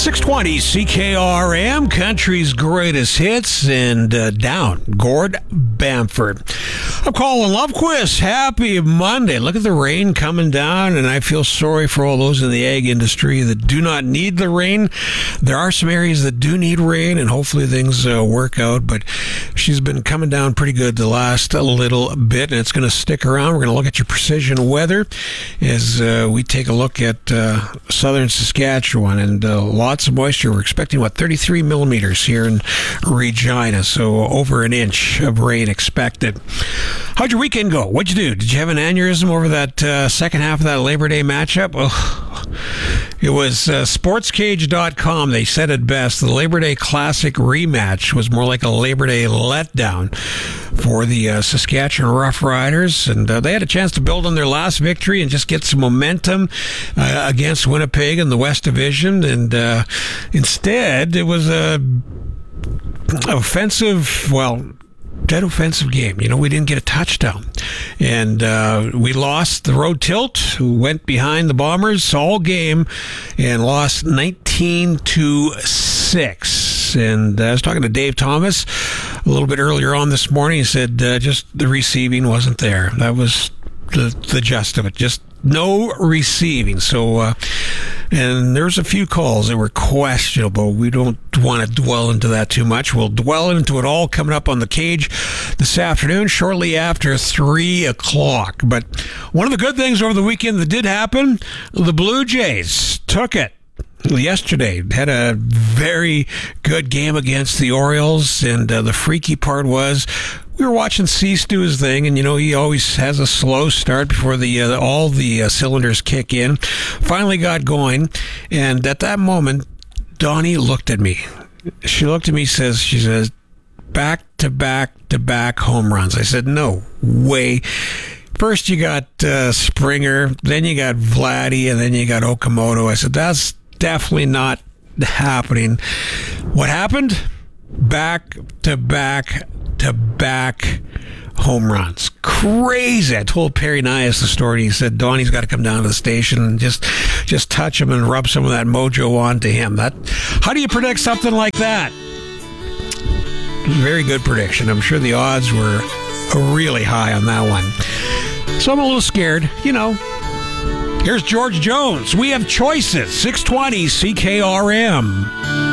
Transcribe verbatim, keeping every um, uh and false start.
six twenty C K R M, country's greatest hits, and uh, down, Gord Bamford. I'm Colin Lovequist. Happy Monday. Look at the rain coming down, and I feel sorry for all those in the ag industry that do not need the rain. There are some areas that do need rain, and hopefully things uh, work out, but she's been coming down pretty good the last little bit, and it's going to stick around. We're going to look at your precision weather as uh, we take a look at uh, southern Saskatchewan, and uh, lots of moisture. We're expecting, what, thirty-three millimeters here in Regina, so over an inch of rain expected. How'd your weekend go? What'd you do? Did you have an aneurysm over that uh, second half of that Labor Day matchup? Oh, it was uh, sports cage dot com. They said it best. The Labor Day Classic rematch was more like a Labor Day letdown for the uh, Saskatchewan Roughriders, and uh, they had a chance to build on their last victory and just get some momentum uh, against Winnipeg in the West Division, and uh, instead it was a offensive, well, dead offensive game. You know, we didn't get a touchdown, and uh, we lost the road tilt, who went behind the Bombers all game and lost nineteen to six. And uh, I was talking to Dave Thomas a little bit earlier on this morning. He said uh, just the receiving wasn't there. That was the, the gist of it. Just no receiving. So, uh, and there's a few calls that were questionable. We don't want to dwell into that too much. We'll dwell into it all coming up on the cage this afternoon, shortly after three o'clock. But one of the good things over the weekend that did happen, the Blue Jays took it yesterday. Had a very good game against the Orioles, and uh, the freaky part was we were watching Cease do his thing, and you know he always has a slow start before the uh, all the uh, cylinders kick in. Finally got going, and at that moment, Donnie looked at me. She looked at me, says, she says, back to back to back home runs. I said, no way. First you got uh, Springer, then you got Vladdy, and then you got Okamoto. I said, that's definitely not happening. What happened? Back to back to back home runs. Crazy. I told Perry Nias the story. He said Donnie's got to come down to the station and just just touch him and rub some of that mojo onto him. That, how do you predict something like that? Very good prediction. I'm sure the odds were really high on that one. So I'm a little scared, you know. Here's George Jones. We have choices. six twenty C K R M.